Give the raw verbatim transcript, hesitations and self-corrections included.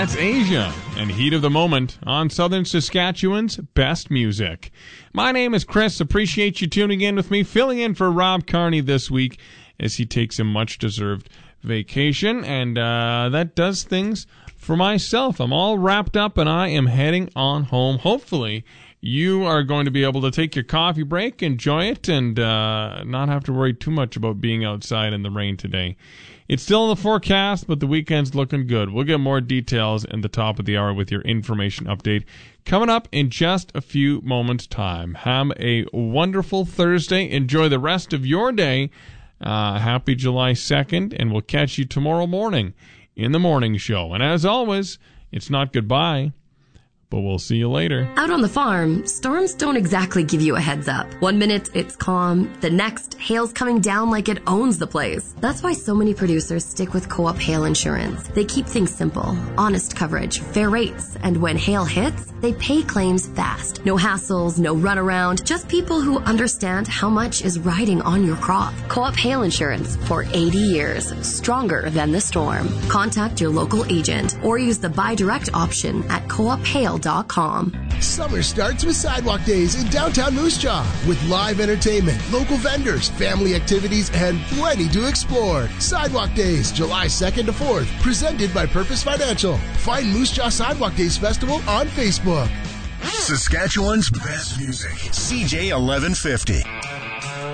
That's Asia and Heat of the Moment on Southern Saskatchewan's best music. My name is Chris. Appreciate you tuning in with me, filling in for Rob Carney this week as he takes a much-deserved vacation, and uh, that does things for myself. I'm all wrapped up, and I am heading on home. Hopefully, you are going to be able to take your coffee break, enjoy it, and uh, not have to worry too much about being outside in the rain today. It's still in the forecast, but the weekend's looking good. We'll get more details in the top of the hour with your information update coming up in just a few moments' time. Have a wonderful Thursday. Enjoy the rest of your day. Uh, happy July second, and we'll catch you tomorrow morning in the morning show. And as always, it's not goodbye, but we'll see you later. Out on the farm, storms don't exactly give you a heads up. One minute it's calm, the next, hail's coming down like it owns the place. That's why so many producers stick with Co-op Hail Insurance. They keep things simple, honest coverage, fair rates, and when hail hits, they pay claims fast. No hassles, no runaround, just people who understand how much is riding on your crop. Co-op Hail Insurance for eighty years, stronger than the storm. Contact your local agent or use the buy direct option at co op hail dot com. Summer starts with Sidewalk Days in downtown Moose Jaw with live entertainment, local vendors, family activities, and plenty to explore. Sidewalk Days, July second to fourth, presented by Purpose Financial. Find Moose Jaw Sidewalk Days Festival on Facebook. Saskatchewan's best music. C J eleven fifty.